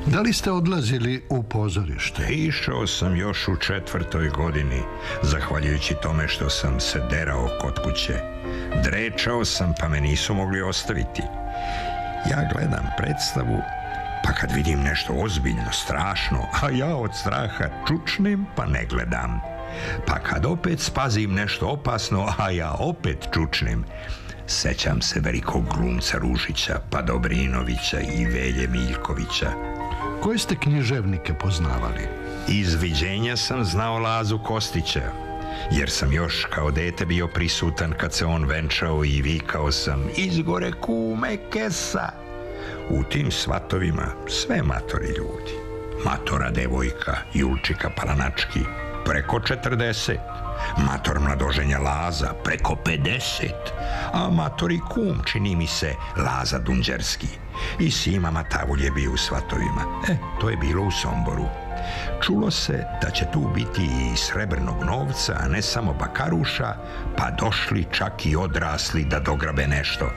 Da li ste odlazili u pozorište? Išao sam još u 4. godini, zahvaljujući tome što sam se derao kod kuće. Drečao sam, pa me nisu mogli ostaviti. Ja gledam predstavu, pa kad vidim nešto ozbiljno, strašno, a ja od straha čučnem, pa ne gledam. Pa kad opet spazim nešto opasno, a ja opet čučnem. Sećam se velikog glumca Ružića, pa Dobrinovića i Velje Miljkovića. Koje ste književnike poznavali? Iz viđenja sam znao Lazu Kostića, jer sam još kao dete bio prisutan kad se on venčao i vikao sam: izgore kume kesa. U tim svatovima sve matori ljudi. Matora devojka, Julčika Palanački, preko 40. Mator mladoženja Laza, preko 50. A matori kum, čini mi se, Laza Dunđerski. I Sima Matavulj je bio u svatovima. To je bilo u Somboru. Čulo se da će tu biti i srebrnog novca, a ne samo bakaruša, pa došli čak i odrasli da dograbe nešto.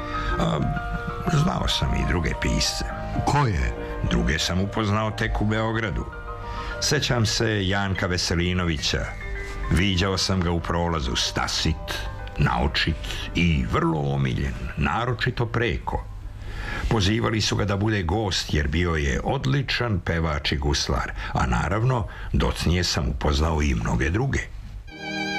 Znao sam i druge pisce. Koje? Druge sam upoznao tek u Beogradu. Sećam se Janka Veselinovića. Viđao sam ga u prolazu, stasit, naočit i vrlo omiljen, naročito preko. Pozivali su ga da bude gost jer bio je odličan pevač i guslar, a naravno docnije sam upoznao i mnoge druge.